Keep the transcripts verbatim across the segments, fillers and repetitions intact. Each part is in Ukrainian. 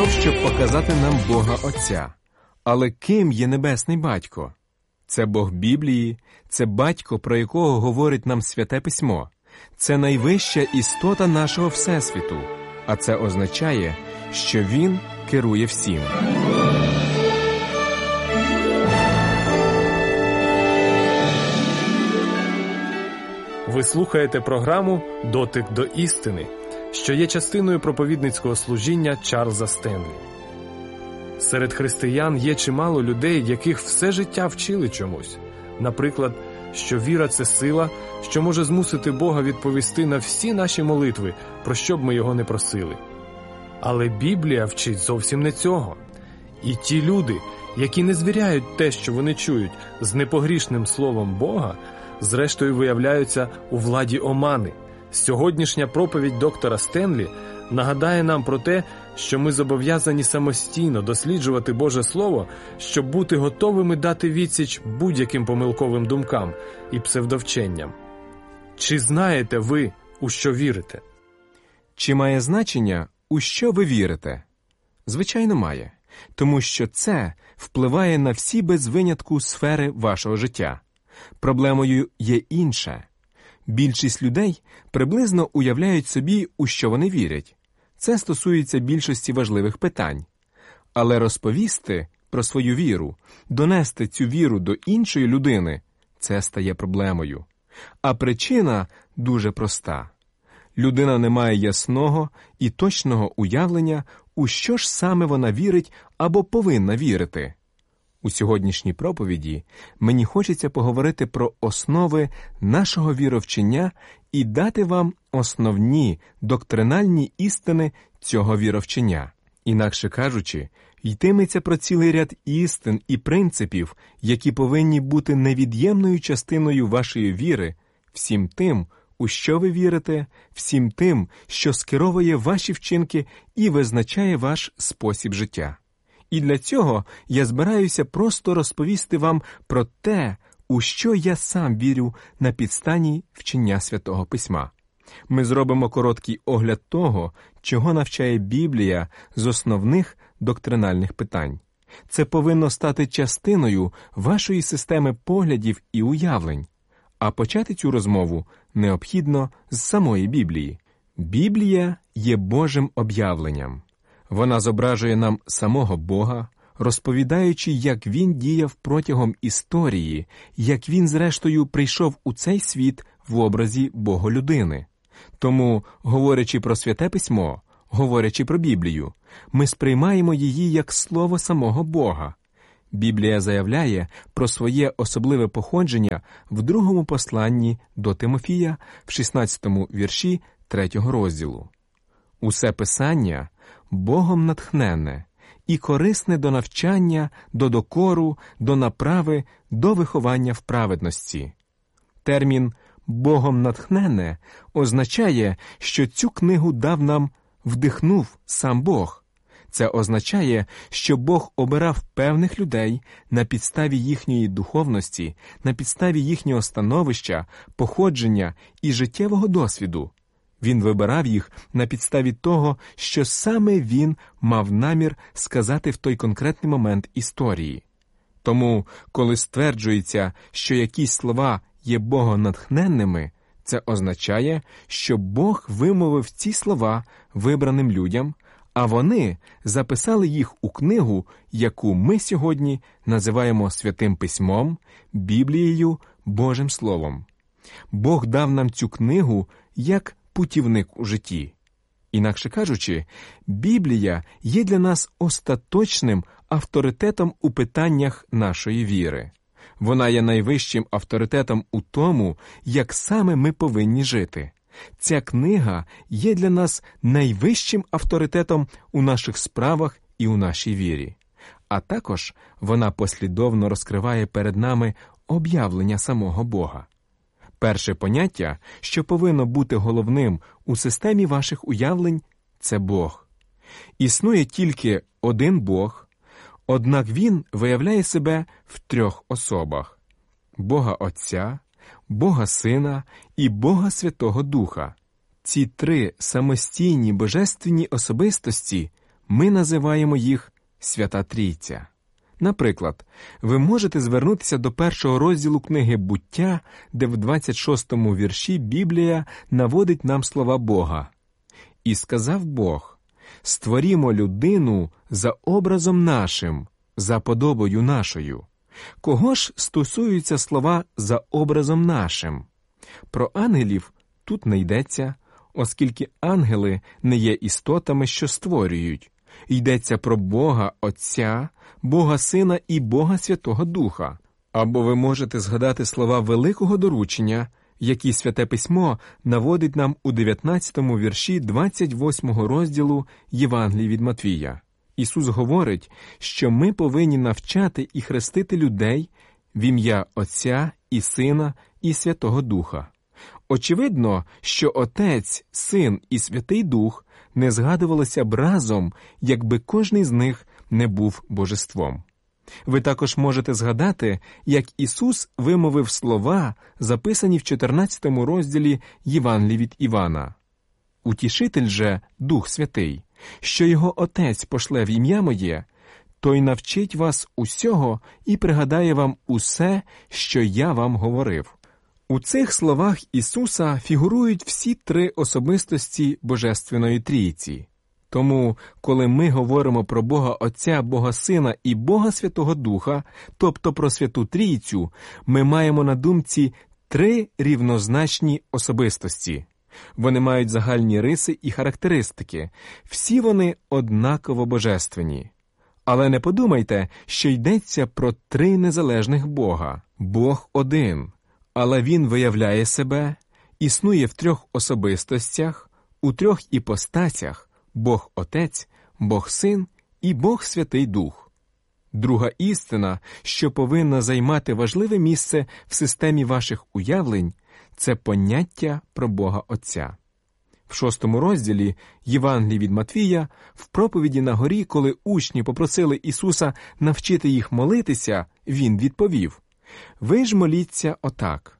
прийшов, щоб показати нам Бога Отця. Але ким є Небесний Батько? Це Бог Біблії, це Батько, про якого говорить нам Святе Письмо. Це найвища істота нашого Всесвіту, а це означає, що Він керує всім. Ви слухаєте програму «Дотик до істини», що є частиною проповідницького служіння Чарльза Стенлі. Серед християн є чимало людей, яких все життя вчили чомусь. Наприклад, що віра – це сила, що може змусити Бога відповісти на всі наші молитви, про що б ми його не просили. Але Біблія вчить зовсім не цього. І ті люди, які не звіряють те, що вони чують, з непогрішним словом Бога, зрештою виявляються у владі омани. Сьогоднішня проповідь доктора Стенлі нагадає нам про те, що ми зобов'язані самостійно досліджувати Боже Слово, щоб бути готовими дати відсіч будь-яким помилковим думкам і псевдовченням. Чи знаєте ви, у що вірите? Чи має значення, у що ви вірите? Звичайно, має. Тому що це впливає на всі без винятку сфери вашого життя. Проблемою є інше. Більшість людей приблизно уявляють собі, у що вони вірять. Це стосується більшості важливих питань. Але розповісти про свою віру, донести цю віру до іншої людини – це стає проблемою. А причина дуже проста. Людина не має ясного і точного уявлення, у що ж саме вона вірить або повинна вірити. У сьогоднішній проповіді мені хочеться поговорити про основи нашого віровчення і дати вам основні доктринальні істини цього віровчення. Інакше кажучи, йтиметься про цілий ряд істин і принципів, які повинні бути невід'ємною частиною вашої віри, всім тим, у що ви вірите, всім тим, що скеровує ваші вчинки і визначає ваш спосіб життя. І для цього я збираюся просто розповісти вам про те, у що я сам вірю на підставі вчення Святого Письма. Ми зробимо короткий огляд того, чого навчає Біблія з основних доктринальних питань. Це повинно стати частиною вашої системи поглядів і уявлень. А почати цю розмову необхідно з самої Біблії. Біблія є Божим об'явленням. Вона зображує нам самого Бога, розповідаючи, як Він діяв протягом історії, як Він, зрештою, прийшов у цей світ в образі Боголюдини. Тому, говорячи про Святе Письмо, говорячи про Біблію, ми сприймаємо її як слово самого Бога. Біблія заявляє про своє особливе походження в другому посланні до Тимофія в шістнадцятому вірші третього розділу. Усе Писання Богом натхненне і корисне до навчання, до докору, до направи, до виховання в праведності. Термін «Богом натхненне» означає, що цю книгу дав нам, вдихнув сам Бог. Це означає, що Бог обирав певних людей на підставі їхньої духовності, на підставі їхнього становища, походження і життєвого досвіду. Він вибирав їх на підставі того, що саме він мав намір сказати в той конкретний момент історії. Тому, коли стверджується, що якісь слова є богонатхненними, це означає, що Бог вимовив ці слова вибраним людям, а вони записали їх у книгу, яку ми сьогодні називаємо Святим Письмом, Біблією, Божим Словом. Бог дав нам цю книгу як путівник у житті. Інакше кажучи, Біблія є для нас остаточним авторитетом у питаннях нашої віри. Вона є найвищим авторитетом у тому, як саме ми повинні жити. Ця книга є для нас найвищим авторитетом у наших справах і у нашій вірі. А також вона послідовно розкриває перед нами об'явлення самого Бога. Перше поняття, що повинно бути головним у системі ваших уявлень – це Бог. Існує тільки один Бог, однак Він виявляє себе в трьох особах – Бога Отця, Бога Сина і Бога Святого Духа. Ці три самостійні божественні особистості ми називаємо їх Свята Трійця. Наприклад, ви можете звернутися до першого розділу книги «Буття», де в двадцять шостому вірші Біблія наводить нам слова Бога. «І сказав Бог, створімо людину за образом нашим, за подобою нашою». Кого ж стосуються слова «за образом нашим»? Про ангелів тут не йдеться, оскільки ангели не є істотами, що створюють. Йдеться про Бога Отця, Бога Сина і Бога Святого Духа. Або ви можете згадати слова великого доручення, які Святе Письмо наводить нам у дев'ятнадцятому вірші двадцять восьмого розділу Євангелії від Матвія. Ісус говорить, що ми повинні навчати і хрестити людей в ім'я Отця і Сина і Святого Духа. Очевидно, що Отець, Син і Святий Дух не згадувалися б разом, якби кожний з них не був божеством. Ви також можете згадати, як Ісус вимовив слова, записані в чотирнадцятому розділі Євангелії від Івана. «Утішитель же, Дух Святий, що його Отець пошле в ім'я моє, той навчить вас усього і пригадає вам усе, що я вам говорив». У цих словах Ісуса фігурують всі три особистості Божественної Трійці. Тому, коли ми говоримо про Бога Отця, Бога Сина і Бога Святого Духа, тобто про Святу Трійцю, ми маємо на думці три рівнозначні особистості. Вони мають загальні риси і характеристики. Всі вони однаково божественні. Але не подумайте, що йдеться про три незалежних Бога. Бог один, але Він виявляє себе, існує в трьох особистостях, у трьох іпостасях – Бог Отець, Бог Син і Бог Святий Дух. Друга істина, що повинна займати важливе місце в системі ваших уявлень – це поняття про Бога Отця. В шостому розділі Євангелії від Матвія, в проповіді на горі, коли учні попросили Ісуса навчити їх молитися, Він відповів: «Ви ж моліться отак: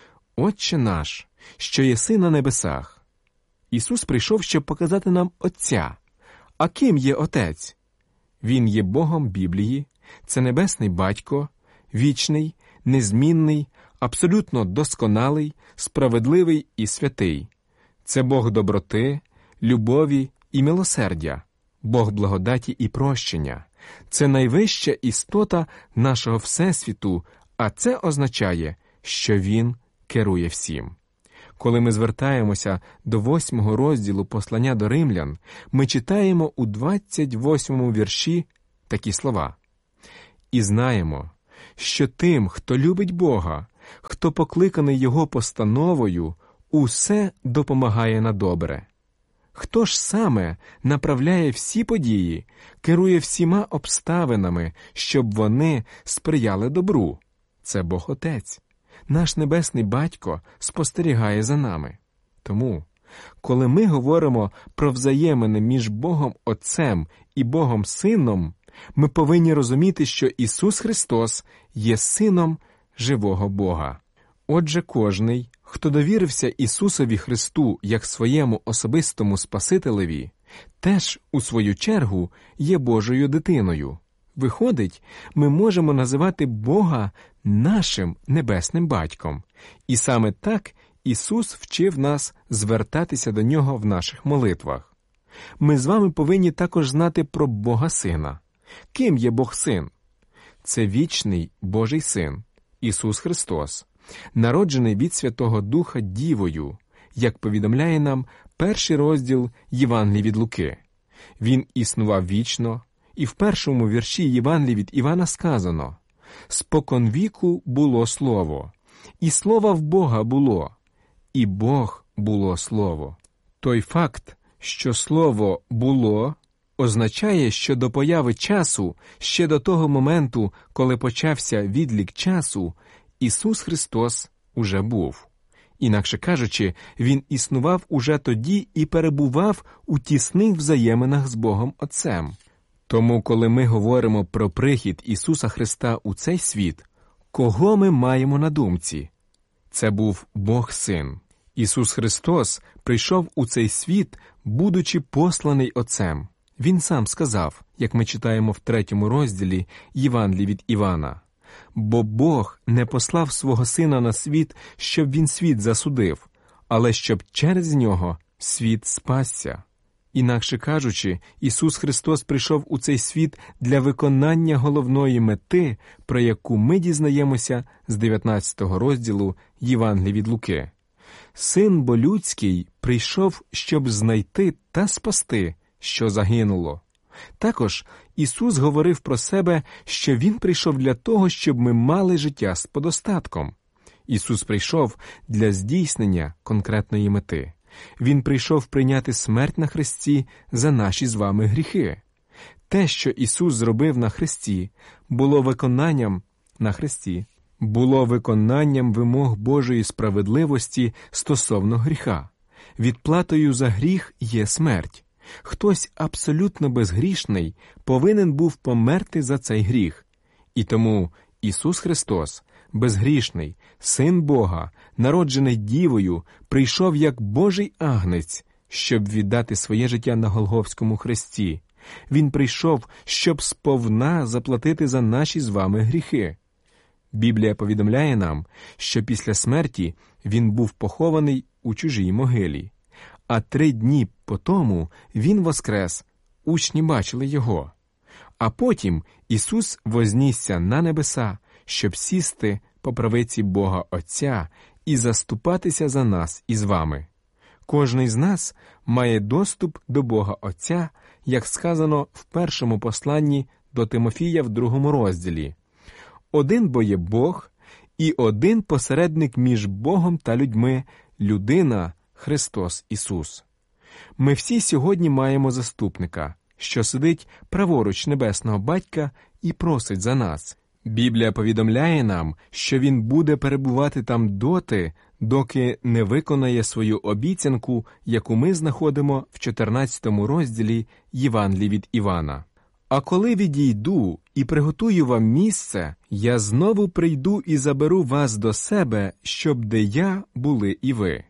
Отче наш, що єси на небесах». Ісус прийшов, щоб показати нам Отця. А ким є Отець? Він є Богом Біблії, це Небесний Батько, вічний, незмінний, абсолютно досконалий, справедливий і святий. Це Бог доброти, любові і милосердя, Бог благодаті і прощення. Це найвища істота нашого Всесвіту, а це означає, що Він керує всім. Коли ми звертаємося до восьмого розділу послання до римлян, ми читаємо у двадцять восьмому вірші такі слова: «І знаємо, що тим, хто любить Бога, хто покликаний Його постановою, усе допомагає на добре». Хто ж саме направляє всі події, керує всіма обставинами, щоб вони сприяли добру? Це Бог Отець. Наш Небесний Батько спостерігає за нами. Тому, коли ми говоримо про взаємини між Богом Отцем і Богом Сином, ми повинні розуміти, що Ісус Христос є Сином живого Бога. Отже, кожний, хто довірився Ісусові Христу як своєму особистому Спасителеві, теж, у свою чергу, є Божою дитиною. Виходить, ми можемо називати Бога нашим Небесним Батьком. І саме так Ісус вчив нас звертатися до Нього в наших молитвах. Ми з вами повинні також знати про Бога Сина. Ким є Бог Син? Це вічний Божий Син, Ісус Христос, народжений від Святого Духа Дівою, як повідомляє нам перший розділ Євангелії від Луки. Він існував вічно, і в першому вірші Євангелії від Івана сказано: «Споконвіку було Слово, і Слово в Бога було, і Бог було Слово». Той факт, що Слово було, означає, що до появи часу, ще до того моменту, коли почався відлік часу, Ісус Христос уже був. Інакше кажучи, Він існував уже тоді і перебував у тісних взаєминах з Богом Отцем. Тому, коли ми говоримо про прихід Ісуса Христа у цей світ, кого ми маємо на думці? Це був Бог Син. Ісус Христос прийшов у цей світ, будучи посланий Отцем. Він сам сказав, як ми читаємо в третьому розділі Євангелії від Івана: «Бо Бог не послав свого Сина на світ, щоб він світ засудив, але щоб через нього світ спасся». Інакше кажучи, Ісус Христос прийшов у цей світ для виконання головної мети, про яку ми дізнаємося з дев'ятнадцятого розділу Євангелія від Луки. Син бо людський прийшов, щоб знайти та спасти, що загинуло. Також Ісус говорив про себе, що Він прийшов для того, щоб ми мали життя з подостатком. Ісус прийшов для здійснення конкретної мети. Він прийшов прийняти смерть на хресті за наші з вами гріхи. Те, що Ісус зробив на хресті, було виконанням на хресті, було виконанням вимог Божої справедливості стосовно гріха. Відплатою за гріх є смерть. Хтось абсолютно безгрішний повинен був померти за цей гріх. І тому Ісус Христос, безгрішний, Син Бога, народжений Дівою, прийшов як Божий агнець, щоб віддати своє життя на Голгофському хресті. Він прийшов, щоб сповна заплатити за наші з вами гріхи. Біблія повідомляє нам, що після смерті він був похований у чужій могилі. А три дні по тому він воскрес, учні бачили його. А потім Ісус вознісся на небеса, щоб сісти по правиці Бога Отця і заступатися за нас із вами. Кожний з нас має доступ до Бога Отця, як сказано в першому посланні до Тимофія в другому розділі. Один бо є Бог, і один посередник між Богом та людьми – людина Христос Ісус. Ми всі сьогодні маємо заступника, що сидить праворуч Небесного Батька і просить за нас. Біблія повідомляє нам, що Він буде перебувати там доти, доки не виконає свою обіцянку, яку ми знаходимо в чотирнадцятому розділі Євангелії від Івана. «А коли відійду і приготую вам місце, я знову прийду і заберу вас до себе, щоб де я були і ви».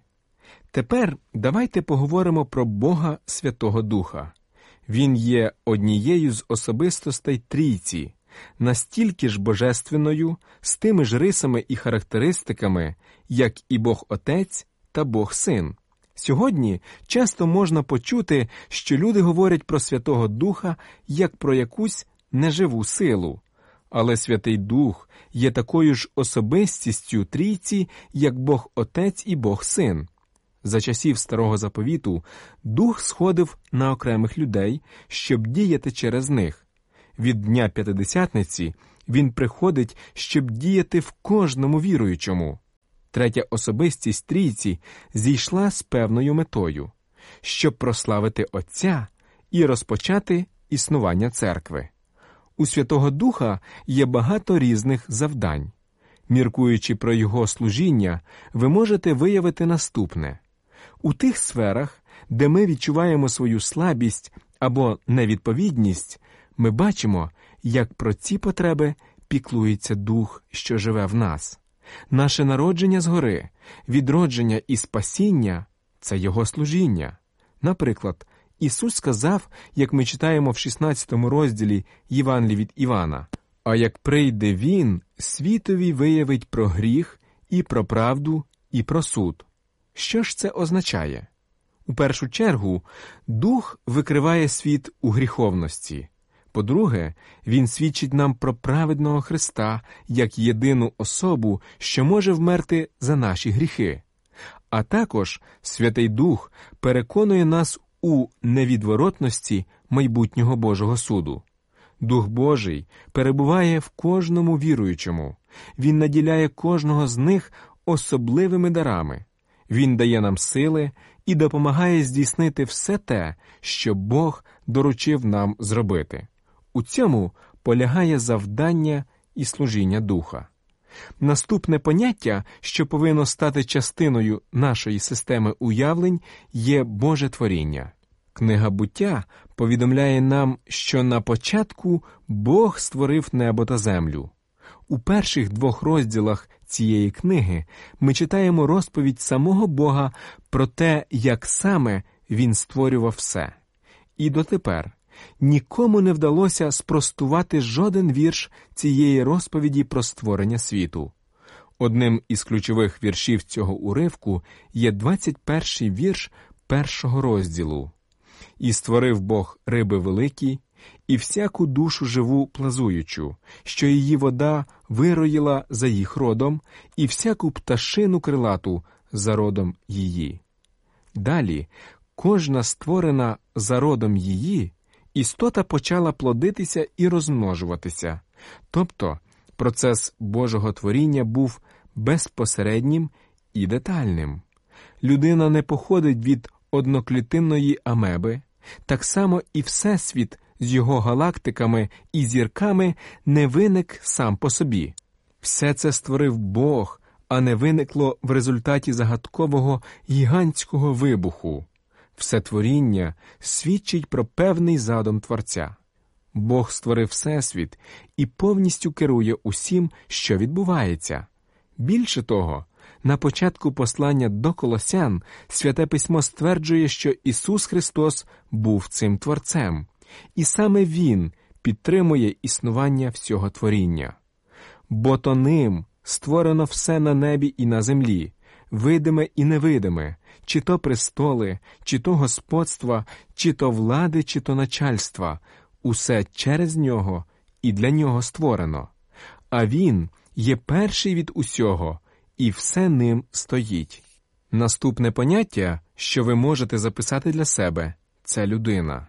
Тепер давайте поговоримо про Бога Святого Духа. Він є однією з особистостей Трійці, настільки ж божественною, з тими ж рисами і характеристиками, як і Бог Отець та Бог Син. Сьогодні часто можна почути, що люди говорять про Святого Духа як про якусь неживу силу. Але Святий Дух є такою ж особистістю Трійці, як Бог Отець і Бог Син. За часів Старого Заповіту Дух сходив на окремих людей, щоб діяти через них. Від Дня П'ятидесятниці Він приходить, щоб діяти в кожному віруючому. Третя особистість Трійці зійшла з певною метою – щоб прославити Отця і розпочати існування церкви. У Святого Духа є багато різних завдань. Міркуючи про Його служіння, ви можете виявити наступне. У тих сферах, де ми відчуваємо свою слабість або невідповідність, ми бачимо, як про ці потреби піклується Дух, що живе в нас. Наше народження згори, відродження і спасіння – це Його служіння. Наприклад, Ісус сказав, як ми читаємо в шістнадцятому розділі Євангелії від Івана: «А як прийде Він, світові виявить про гріх, і про правду, і про суд». Що ж це означає? У першу чергу, Дух викриває світ у гріховності. По-друге, Він свідчить нам про праведного Христа як єдину особу, що може вмерти за наші гріхи. А також Святий Дух переконує нас у невідворотності майбутнього Божого суду. Дух Божий перебуває в кожному віруючому. Він наділяє кожного з них особливими дарами. Він дає нам сили і допомагає здійснити все те, що Бог доручив нам зробити. У цьому полягає завдання і служіння Духа. Наступне поняття, що повинно стати частиною нашої системи уявлень, є Боже творіння. Книга Буття повідомляє нам, що на початку Бог створив небо та землю. У перших двох розділах цієї книги ми читаємо розповідь самого Бога про те, як саме Він створював все. І дотепер нікому не вдалося спростувати жоден вірш цієї розповіді про створення світу. Одним із ключових віршів цього уривку є двадцять перший вірш першого розділу. «І створив Бог риби великі, і всяку душу живу плазуючу, що її вода вироїла за їх родом, і всяку пташину крилату за родом її». Далі, кожна створена за родом її, істота почала плодитися і розмножуватися. Тобто, процес Божого творіння був безпосереднім і детальним. Людина не походить від одноклітинної амеби, так само і Всесвіт з його галактиками і зірками не виник сам по собі. Все це створив Бог, а не виникло в результаті загадкового гігантського вибуху. Все творіння свідчить про певний задум Творця. Бог створив Всесвіт і повністю керує усім, що відбувається. Більше того, на початку послання до Колосян Святе Письмо стверджує, що Ісус Христос був цим Творцем, і саме Він підтримує існування всього творіння. Бо то ним створено все на небі і на землі, видиме і невидиме, чи то престоли, чи то господства, чи то влади, чи то начальства, усе через Нього і для Нього створено. А Він є перший від усього, і все ним стоїть. Наступне поняття, що ви можете записати для себе, це людина.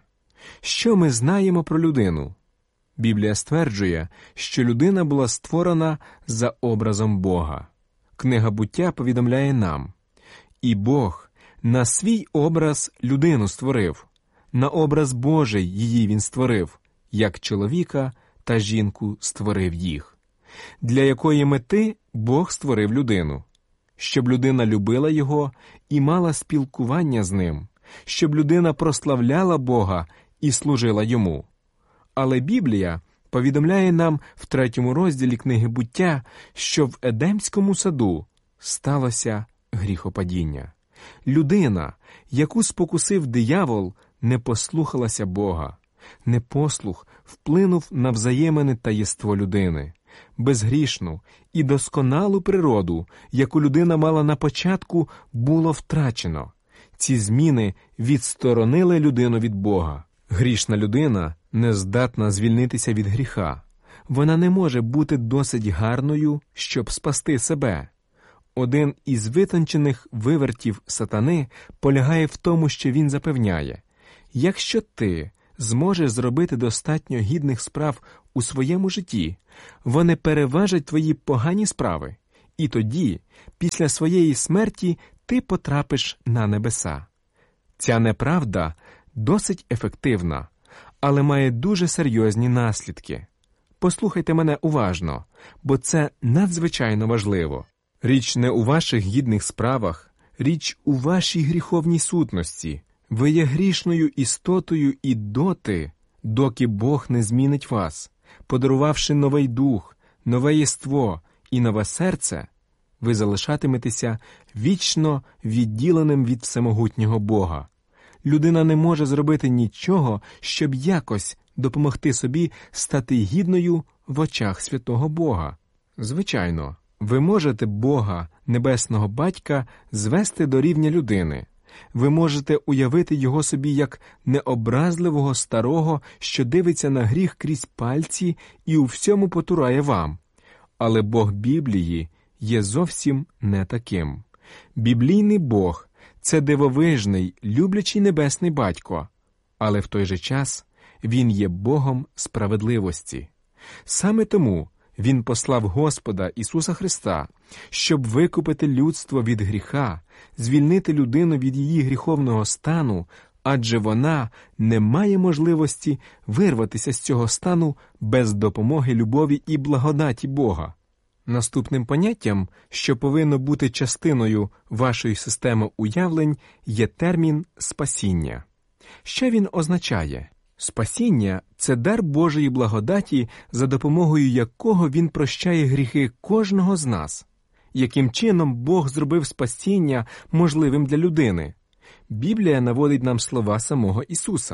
Що ми знаємо про людину? Біблія стверджує, що людина була створена за образом Бога. Книга Буття повідомляє нам: «І Бог на свій образ людину створив, на образ Божий її Він створив, як чоловіка та жінку створив їх». Для якої мети Бог створив людину? Щоб людина любила Його і мала спілкування з Ним, щоб людина прославляла Бога і служила Йому. Але Біблія повідомляє нам в третьому розділі книги Буття, що в Едемському саду сталося гріхопадіння. Людина, яку спокусив диявол, не послухалася Бога. Непослух вплинув на взаємини та єство людини. Безгрішну і досконалу природу, яку людина мала на початку, було втрачено. Ці зміни відсторонили людину від Бога. Грішна людина не здатна звільнитися від гріха. Вона не може бути досить гарною, щоб спасти себе. Один із витончених вивертів сатани полягає в тому, що він запевняє: якщо ти зможеш зробити достатньо гідних справ у своєму житті, вони переважать твої погані справи, і тоді, після своєї смерті, ти потрапиш на небеса. Ця неправда досить ефективна, але має дуже серйозні наслідки. Послухайте мене уважно, бо це надзвичайно важливо. Річ не у ваших гідних справах, річ у вашій гріховній сутності. Ви є грішною істотою і доти, доки Бог не змінить вас. Подарувавши новий дух, нове єство і нове серце, ви залишатиметеся вічно відділеним від всемогутнього Бога. Людина не може зробити нічого, щоб якось допомогти собі стати гідною в очах святого Бога. Звичайно, ви можете Бога, Небесного Батька, звести до рівня людини. Ви можете уявити його собі як необразливого старого, що дивиться на гріх крізь пальці і у всьому потурає вам. Але Бог Біблії є зовсім не таким. Біблійний Бог – це дивовижний, люблячий небесний батько, але в той же час Він є Богом справедливості. Саме тому Він послав Господа Ісуса Христа, щоб викупити людство від гріха, звільнити людину від її гріховного стану, адже вона не має можливості вирватися з цього стану без допомоги любові і благодаті Бога. Наступним поняттям, що повинно бути частиною вашої системи уявлень, є термін «спасіння». Що він означає? Спасіння – це дар Божої благодаті, за допомогою якого Він прощає гріхи кожного з нас. Яким чином Бог зробив спасіння можливим для людини? Біблія наводить нам слова самого Ісуса.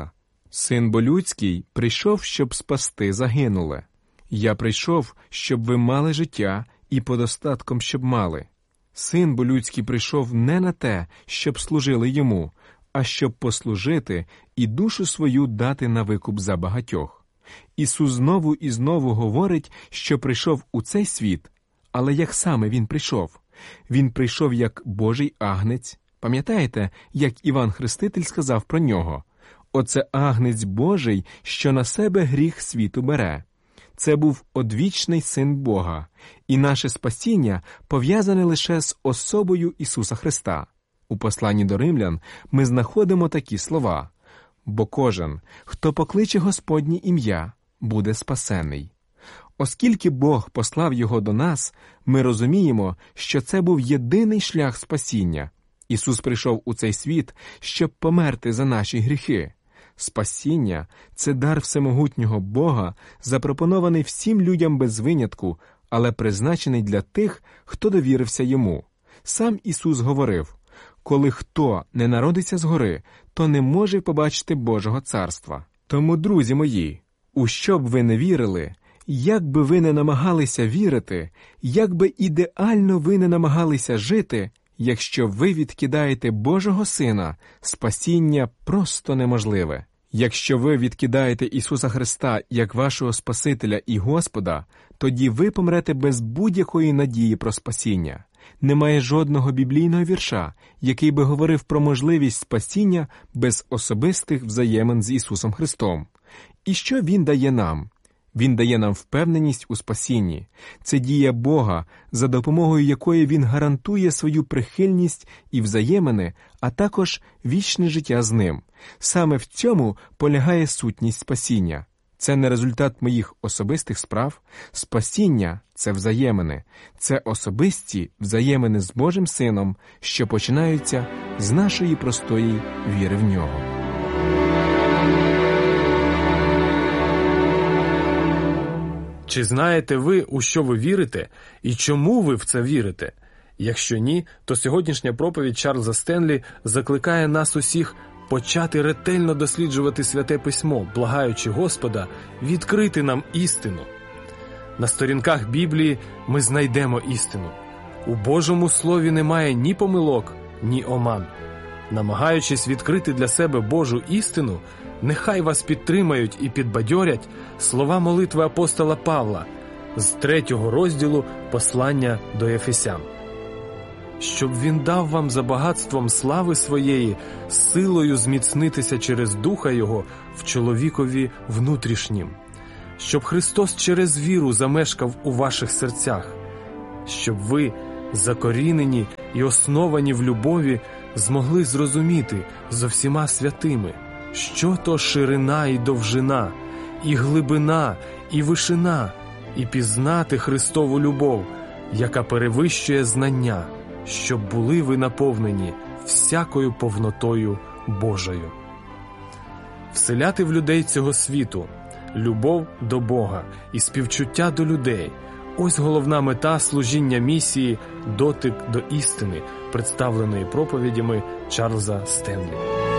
Син бо людський прийшов, щоб спасти загинуле. Я прийшов, щоб ви мали життя і подостатком, щоб мали. Син бо людський прийшов не на те, щоб служили йому, а щоб послужити і душу свою дати на викуп за багатьох. Ісус знову і знову говорить, що прийшов у цей світ, але як саме Він прийшов? Він прийшов як Божий агнець. Пам'ятаєте, як Іван Хреститель сказав про нього? Оце агнець Божий, що на себе гріх світу бере. Це був одвічний Син Бога, і наше спасіння пов'язане лише з особою Ісуса Христа. У посланні до римлян ми знаходимо такі слова: «Бо кожен, хто покличе Господнє ім'я, буде спасений». Оскільки Бог послав Його до нас, ми розуміємо, що це був єдиний шлях спасіння. Ісус прийшов у цей світ, щоб померти за наші гріхи. Спасіння – це дар всемогутнього Бога, запропонований всім людям без винятку, але призначений для тих, хто довірився Йому. Сам Ісус говорив: «Коли хто не народиться згори, то не може побачити Божого царства». Тому, друзі мої, у що б ви не вірили, як би ви не намагалися вірити, як би ідеально ви не намагалися жити, якщо ви відкидаєте Божого Сина, спасіння просто неможливе. Якщо ви відкидаєте Ісуса Христа як вашого Спасителя і Господа, тоді ви помрете без будь-якої надії про спасіння. Немає жодного біблійного вірша, який би говорив про можливість спасіння без особистих взаємин з Ісусом Христом. І що Він дає нам? Він дає нам впевненість у спасінні. Це дія Бога, за допомогою якої Він гарантує свою прихильність і взаємини, а також вічне життя з Ним. Саме в цьому полягає сутність спасіння. Це не результат моїх особистих справ. Спасіння – це взаємини. Це особисті взаємини з Божим Сином, що починаються з нашої простої віри в Нього. Чи знаєте ви, у що ви вірите, і чому ви в це вірите? Якщо ні, то сьогоднішня проповідь Чарльза Стенлі закликає нас усіх почати ретельно досліджувати Святе Письмо, благаючи Господа відкрити нам істину. На сторінках Біблії ми знайдемо істину. У Божому Слові немає ні помилок, ні оман. Намагаючись відкрити для себе Божу істину, нехай вас підтримають і підбадьорять слова молитви апостола Павла з третього розділу послання до Ефесян. Щоб він дав вам за багатством слави своєї силою зміцнитися через Духа Його в чоловікові внутрішнім, щоб Христос через віру замешкав у ваших серцях, щоб ви, закорінені і основані в любові, змогли зрозуміти зо всіма святими, що то ширина і довжина, і глибина, і вишина, і пізнати Христову любов, яка перевищує знання, щоб були ви наповнені всякою повнотою Божою. Вселяти в людей цього світу любов до Бога і співчуття до людей – ось головна мета служіння місії «Дотик до істини», представленої проповідями Чарльза Стенлі.